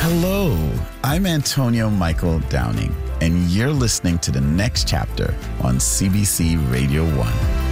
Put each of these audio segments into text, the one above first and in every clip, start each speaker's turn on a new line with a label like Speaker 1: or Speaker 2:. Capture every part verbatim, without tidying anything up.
Speaker 1: Hello, I'm Antonio Michael Downing, and you're listening to the next chapter on C B C Radio one.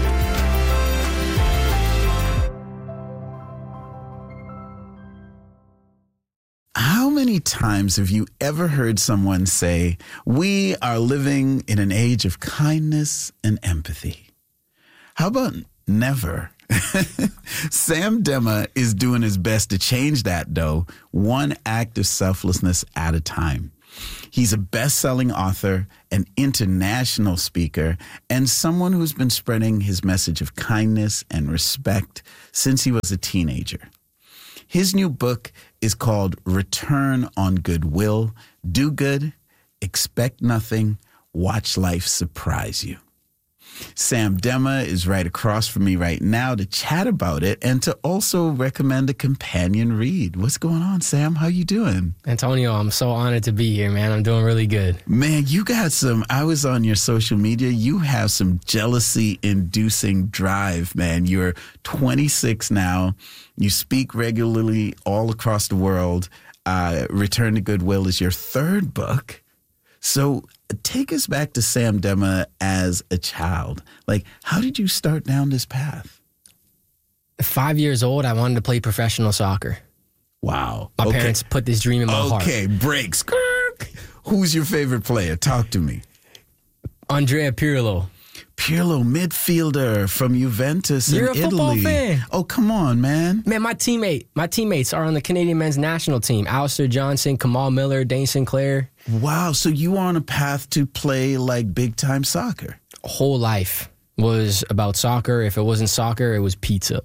Speaker 1: How many times have you ever heard someone say, we are living in an age of kindness and empathy? How about never? Sam Dema is doing his best to change that, though, one act of selflessness at a time. He's a best-selling author, an international speaker, and someone who's been spreading his message of kindness and respect since he was a teenager. His new book is called Return on Goodwill. Do good, expect nothing, watch life surprise you. Sam Dema is right across from me right now to chat about it and to also recommend a companion read. What's going on, Sam? How you doing?
Speaker 2: Antonio, I'm so honored to be here, man. I'm doing really good.
Speaker 1: Man, you got some, I was on your social media. You have some jealousy-inducing drive, man. You're twenty-six now. You speak regularly all across the world. Uh, Return to Goodwill is your third book. So take us back to Sam Dema as a child. Like, how did you start down this path?
Speaker 2: Five years old, I wanted to play professional soccer.
Speaker 1: Wow.
Speaker 2: My
Speaker 1: okay.
Speaker 2: parents put this dream in my
Speaker 1: okay.
Speaker 2: heart.
Speaker 1: Okay, breaks. Who's your favorite player? Talk to me.
Speaker 2: Andrea Pirlo.
Speaker 1: Pirlo, midfielder from Juventus
Speaker 2: You're
Speaker 1: in
Speaker 2: a football
Speaker 1: Italy.
Speaker 2: fan.
Speaker 1: Oh, come on, man.
Speaker 2: Man, my teammate, my teammates are on the Canadian men's national team. Alistair Johnson, Kamal Miller, Dane Sinclair.
Speaker 1: Wow, so you were on a path to play like big-time soccer.
Speaker 2: Whole life was about soccer. If it wasn't soccer, it was pizza.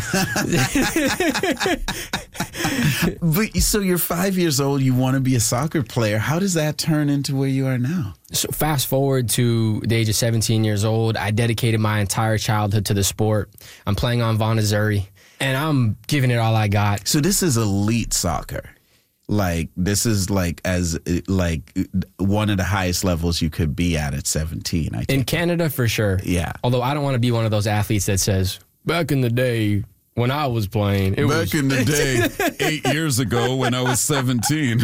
Speaker 1: But so you're five years old, you want to be a soccer player. How does that turn into where you are now?
Speaker 2: So fast forward to the age of seventeen years old, I dedicated my entire childhood to the sport. I'm playing on Vaughan Azzurri, and I'm giving it all I got.
Speaker 1: So this is elite soccer. Like, this is like as like one of the highest levels you could be at at seventeen. I think.
Speaker 2: In Canada, for sure.
Speaker 1: Yeah.
Speaker 2: Although I don't want to be one of those athletes that says, back in the day when I was playing. It
Speaker 1: Back
Speaker 2: was
Speaker 1: in the day, eight years ago when I was seventeen.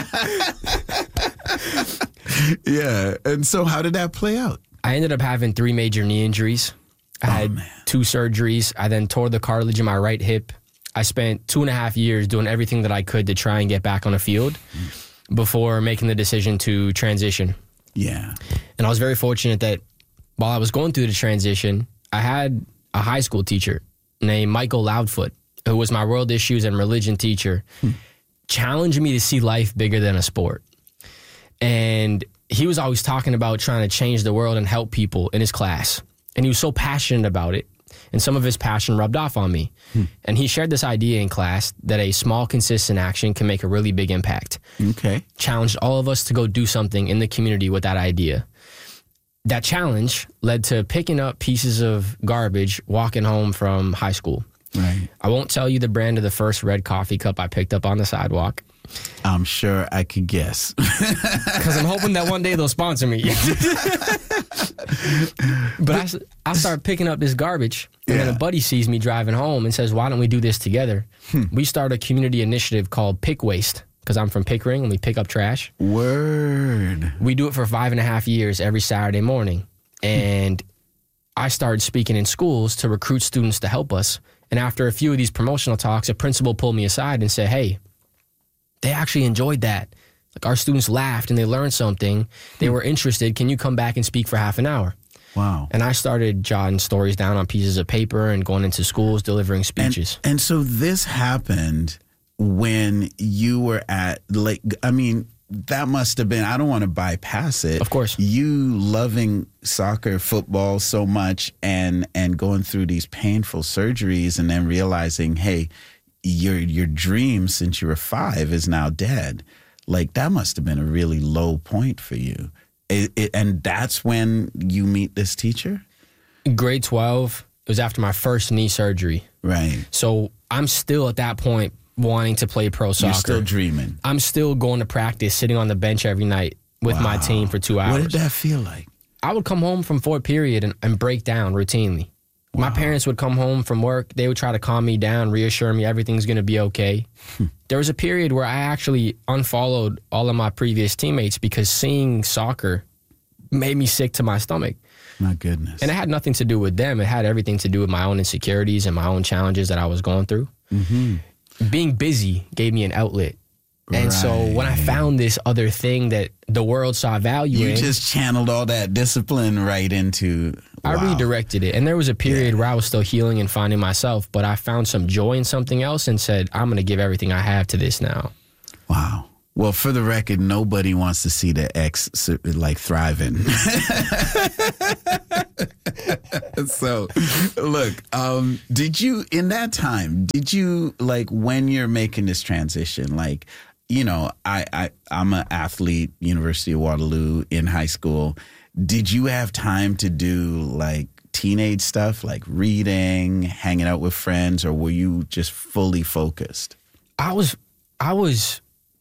Speaker 1: Yeah. And so how did that play out?
Speaker 2: I ended up having three major knee injuries. I
Speaker 1: Oh,
Speaker 2: had
Speaker 1: man.
Speaker 2: two surgeries. I then tore the cartilage in my right hip. I spent two and a half years doing everything that I could to try and get back on the field before making the decision to transition.
Speaker 1: Yeah.
Speaker 2: And I was very fortunate that while I was going through the transition, I had a high school teacher named Michael Loudfoot, who was my world issues and religion teacher, hmm. challenged me to see life bigger than a sport. And he was always talking about trying to change the world and help people in his class. And he was so passionate about it. And some of his passion rubbed off on me. Hmm. And he shared this idea in class that a small, consistent action can make a really big impact.
Speaker 1: Okay.
Speaker 2: Challenged all of us to go do something in the community with that idea. That challenge led to picking up pieces of garbage walking home from high school.
Speaker 1: Right.
Speaker 2: I won't tell you the brand of the first red coffee cup I picked up on the sidewalk.
Speaker 1: I'm sure I could guess.
Speaker 2: Because I'm hoping that one day they'll sponsor me. But I, I start picking up this garbage, and
Speaker 1: Yeah.
Speaker 2: then a buddy sees me driving home and says, why don't we do this together? Hmm. We start a community initiative called Pick Waste, because I'm from Pickering, and we pick up trash.
Speaker 1: Word.
Speaker 2: We do it for five and a half years every Saturday morning. And I started speaking in schools to recruit students to help us. And after a few of these promotional talks, a principal pulled me aside and said, hey, they actually enjoyed that. Like, our students laughed and they learned something. They were interested. Can you come back and speak for half an hour?
Speaker 1: Wow.
Speaker 2: And I started jotting stories down on pieces of paper and going into schools, delivering speeches.
Speaker 1: And, and so this happened when you were at, like, I mean, that must have been, I don't want to bypass it.
Speaker 2: Of course.
Speaker 1: You loving soccer, football so much and and going through these painful surgeries and then realizing, hey, your your dream since you were five is now dead. Like, that must have been a really low point for you. It, it, and that's when you meet this teacher?
Speaker 2: Grade twelve, it was after my first knee surgery.
Speaker 1: Right.
Speaker 2: So I'm still at that point wanting to play pro soccer.
Speaker 1: You're still dreaming.
Speaker 2: I'm still going to practice, sitting on the bench every night with
Speaker 1: Wow.
Speaker 2: my team for two hours.
Speaker 1: What did that feel like?
Speaker 2: I would come home from fourth period and, and break down routinely. My parents would come home from work. They would try to calm me down, reassure me everything's going to be okay. There was a period where I actually unfollowed all of my previous teammates because seeing soccer made me sick to my stomach.
Speaker 1: My goodness.
Speaker 2: And it had nothing to do with them. It had everything to do with my own insecurities and my own challenges that I was going through. Mm-hmm. Being busy gave me an outlet. And right. so when I found this other thing that the world saw value
Speaker 1: you
Speaker 2: in. You
Speaker 1: just channeled all that discipline right into.
Speaker 2: I
Speaker 1: wow.
Speaker 2: redirected it. And there was a period
Speaker 1: yeah.
Speaker 2: where I was still healing and finding myself, but I found some joy in something else and said, I'm going to give everything I have to this now.
Speaker 1: Wow. Well, for the record, nobody wants to see the ex like thriving. So, look, um, did you, in that time, did you, like, when you're making this transition, like, you know, I, I, I'm an athlete, University of Waterloo in high school. Did you have time to do, like, teenage stuff, like reading, hanging out with friends, or were you just fully focused?
Speaker 2: I was, I was,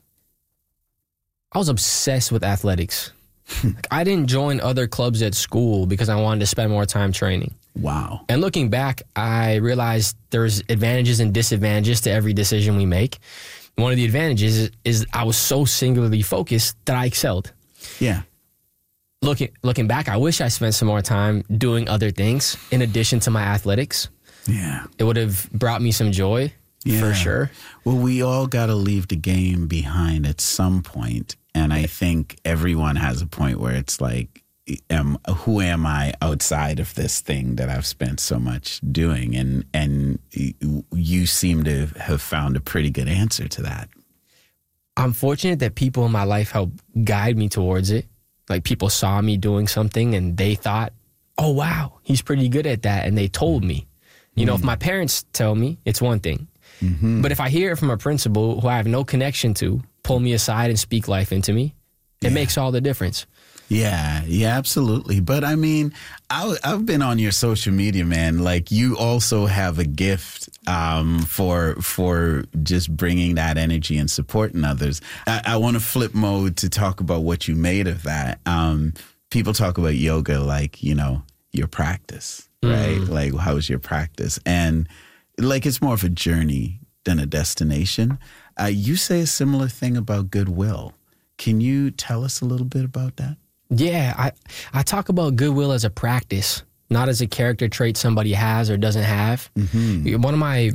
Speaker 2: I was obsessed with athletics. Like, I didn't join other clubs at school because I wanted to spend more time training.
Speaker 1: Wow.
Speaker 2: And looking back, I realized there's advantages and disadvantages to every decision we make. One of the advantages is, is I was so singularly focused that I excelled.
Speaker 1: Yeah.
Speaker 2: Looking looking back, I wish I spent some more time doing other things in addition to my athletics.
Speaker 1: Yeah.
Speaker 2: It would have brought me some joy, yeah. for sure.
Speaker 1: Well, we all got to leave the game behind at some point. And I think everyone has a point where it's like, am, who am I outside of this thing that I've spent so much doing? And and you seem to have found a pretty good answer to that.
Speaker 2: I'm fortunate that people in my life helped guide me towards it. Like, people saw me doing something and they thought, oh, wow, he's pretty good at that. And they told me. You mm. know, if my parents tell me, it's one thing. Mm-hmm. But if I hear it from a principal who I have no connection to, pull me aside and speak life into me, it yeah. makes all the difference.
Speaker 1: Yeah, yeah, absolutely. But I mean, I, I've been on your social media, man. Like, you also have a gift um, for for just bringing that energy and supporting others. I, I want to flip mode to talk about what you made of that. Um, people talk about yoga like, you know, your practice, right? Mm. Like, how's your practice? And like, it's more of a journey than a destination. Uh, you say a similar thing about goodwill. Can you tell us a little bit about that?
Speaker 2: Yeah, I, I talk about goodwill as a practice, not as a character trait somebody has or doesn't have. Mm-hmm. One of my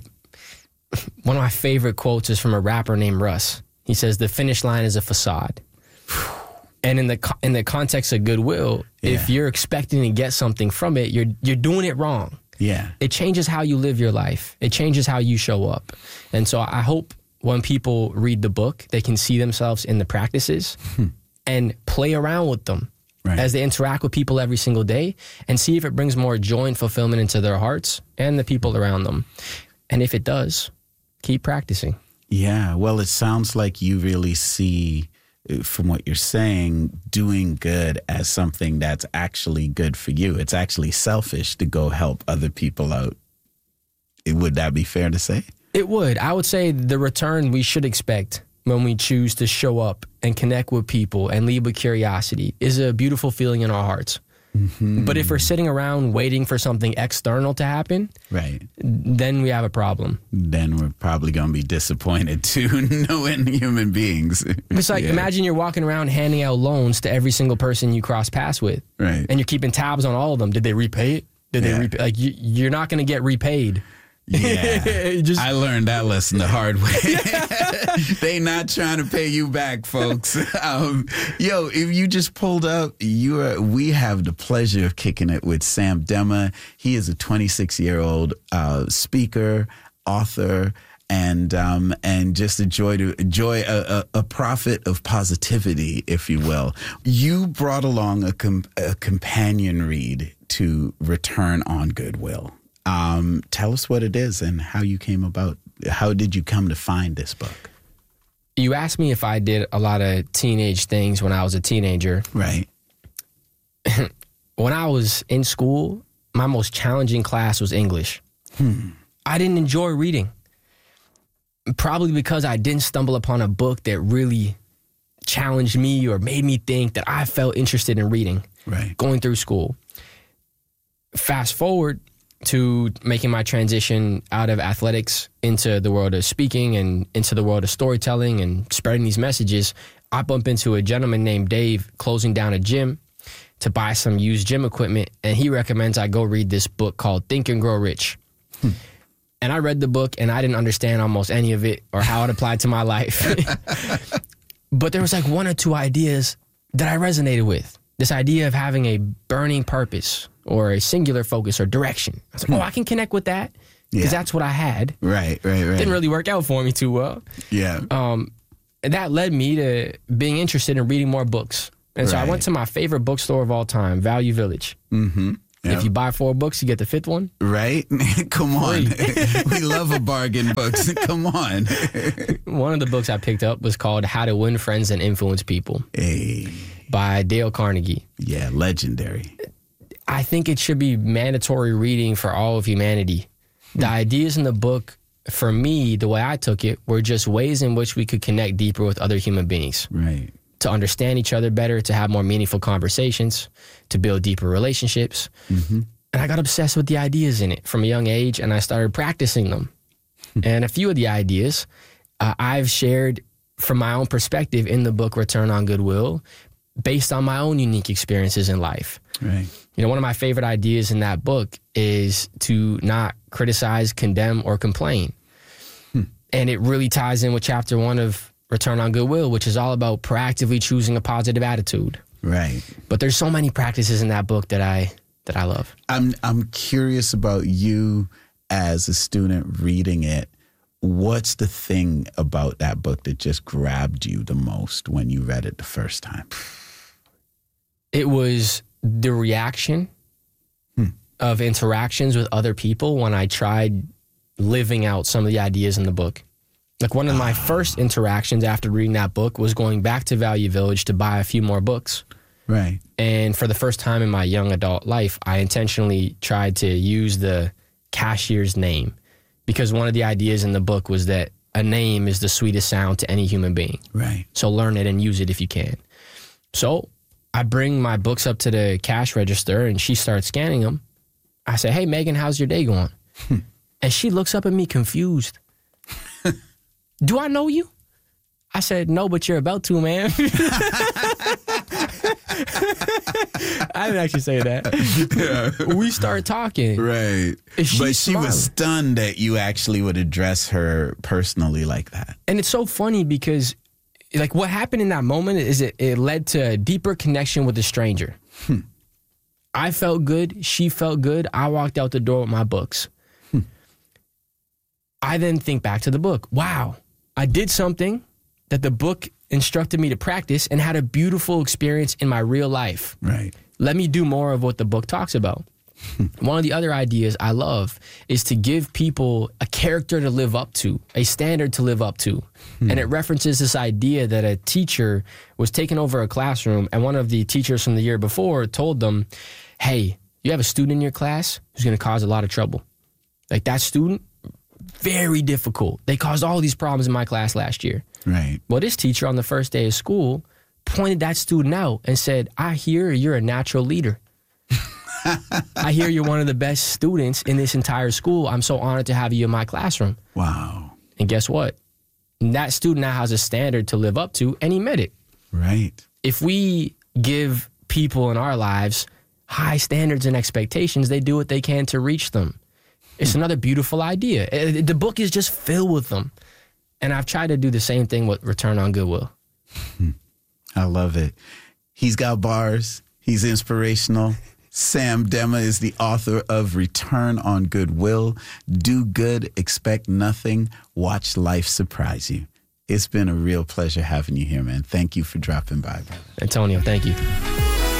Speaker 2: one of my favorite quotes is from a rapper named Russ. He says, "The finish line is a facade." And in the in the context of goodwill, yeah. if you're expecting to get something from it, you're you're doing it wrong.
Speaker 1: Yeah,
Speaker 2: it changes how you live your life. It changes how you show up. And so I hope when people read the book, they can see themselves in the practices. And play around with them right. as they interact with people every single day and see if it brings more joy and fulfillment into their hearts and the people around them. And if it does, keep practicing.
Speaker 1: Yeah, well, it sounds like you really see, from what you're saying, doing good as something that's actually good for you. It's actually selfish to go help other people out. Would that be fair to say?
Speaker 2: It would. I would say the return we should expect when we choose to show up and connect with people and lead with curiosity is a beautiful feeling in our hearts. Mm-hmm. But if we're sitting around waiting for something external to happen,
Speaker 1: right,
Speaker 2: then we have a problem.
Speaker 1: Then we're probably going to be disappointed too, knowing human beings.
Speaker 2: It's like, yeah. imagine you're walking around handing out loans to every single person you cross paths with.
Speaker 1: Right.
Speaker 2: And you're keeping tabs on all of them. Did they repay it? Did yeah. they repay? Like, you, you're not going to get repaid.
Speaker 1: Yeah, Just, I learned that lesson the hard way. They not trying to pay you back, folks. Um, yo, if you just pulled up, you are. We have the pleasure of kicking it with Sam Demma. He is a twenty-six-year-old uh, speaker, author, and um, and just a joy to enjoy a, a, a prophet of positivity, if you will. You brought along a, com- a companion read to Return on Goodwill. Um, tell us what it is and how you came about. How did you come to find this book?
Speaker 2: You asked me if I did a lot of teenage things when I was a teenager.
Speaker 1: Right.
Speaker 2: When I was in school, my most challenging class was English. Hmm. I didn't enjoy reading. Probably because I didn't stumble upon a book that really challenged me or made me think that I felt interested in reading.
Speaker 1: Right.
Speaker 2: Going through school. Fast forward, to making my transition out of athletics into the world of speaking and into the world of storytelling and spreading these messages, I bump into a gentleman named Dave closing down a gym to buy some used gym equipment, and he recommends I go read this book called Think and Grow Rich. Hmm. And I read the book, and I didn't understand almost any of it or how it applied to my life. But there was like one or two ideas that I resonated with. This idea of having a burning purpose or a singular focus or direction. I was like, oh, I can connect with that because yeah. that's what I had.
Speaker 1: Right, right, right.
Speaker 2: Didn't really work out for me too well.
Speaker 1: Yeah.
Speaker 2: Um, and that led me to being interested in reading more books. And so right. I went to my favorite bookstore of all time, Value Village.
Speaker 1: Mm-hmm. Yep.
Speaker 2: If you buy four books, you get the fifth one.
Speaker 1: Right? Come on. We love a bargain books. Come on.
Speaker 2: One of the books I picked up was called How to Win Friends and Influence People.
Speaker 1: Hey.
Speaker 2: By Dale Carnegie.
Speaker 1: Yeah, legendary.
Speaker 2: I think it should be mandatory reading for all of humanity. The hmm. ideas in the book, for me, the way I took it, were just ways in which we could connect deeper with other human beings.
Speaker 1: Right.
Speaker 2: To understand each other better, to have more meaningful conversations, to build deeper relationships. Mm-hmm. And I got obsessed with the ideas in it from a young age, and I started practicing them. And a few of the ideas uh, I've shared from my own perspective in the book Return on Goodwill, based on my own unique experiences in life.
Speaker 1: Right.
Speaker 2: You know, one of my favorite ideas in that book is to not criticize, condemn, or complain. Hmm. And it really ties in with chapter one of Return on Goodwill, which is all about proactively choosing a positive attitude.
Speaker 1: Right.
Speaker 2: But there's so many practices in that book that I that I love.
Speaker 1: I'm I'm curious about you as a student reading it. What's the thing about that book that just grabbed you the most when you read it the first time?
Speaker 2: It was the reaction hmm. of interactions with other people when I tried living out some of the ideas in the book. Like one of my first interactions after reading that book was going back to Value Village to buy a few more books.
Speaker 1: Right.
Speaker 2: And for the first time in my young adult life, I intentionally tried to use the cashier's name because one of the ideas in the book was that a name is the sweetest sound to any human being.
Speaker 1: Right.
Speaker 2: So learn it and use it if you can. So I bring my books up to the cash register and she starts scanning them. I say, hey, Megan, how's your day going? And she looks up at me confused. Do I know you? I said, no, but you're about to, man. I didn't actually say that. Yeah. We start talking.
Speaker 1: Right. But she smiling. was stunned that you actually would address her personally like that.
Speaker 2: And it's so funny because like what happened in that moment is it, it led to a deeper connection with the stranger. Hmm. I felt good. She felt good. I walked out the door with my books. Hmm. I then think back to the book. Wow. I did something that the book instructed me to practice and had a beautiful experience in my real life.
Speaker 1: Right.
Speaker 2: Let me do more of what the book talks about. One of the other ideas I love is to give people a character to live up to, a standard to live up to. Hmm. And it references this idea that a teacher was taking over a classroom and one of the teachers from the year before told them, hey, you have a student in your class who's going to cause a lot of trouble. Like that student, very difficult. They caused all these problems in my class last year.
Speaker 1: Right.
Speaker 2: Well, this teacher on the first day of school pointed that student out and said, I hear you're a natural leader. I hear you're one of the best students in this entire school. I'm so honored to have you in my classroom.
Speaker 1: Wow.
Speaker 2: And guess what? That student now has a standard to live up to, and he met it.
Speaker 1: Right.
Speaker 2: If we give people in our lives high standards and expectations, they do what they can to reach them. It's another beautiful idea. The book is just filled with them. And I've tried to do the same thing with Return on Goodwill.
Speaker 1: I love it. He's got bars. He's inspirational. Sam Dema is the author of Return on Goodwill. Do good, expect nothing, watch life surprise you. It's been a real pleasure having you here, man. Thank you for dropping by, brother.
Speaker 2: Antonio, thank you.